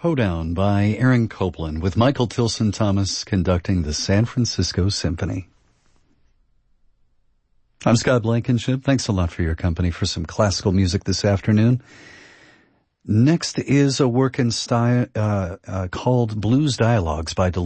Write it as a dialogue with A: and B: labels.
A: Hoedown by Aaron Copland with Michael Tilson Thomas conducting the San Francisco Symphony. I'm Scott Blankenship. Thanks a lot for your company for some classical music this afternoon. Next is a work in style called Blues Dialogues by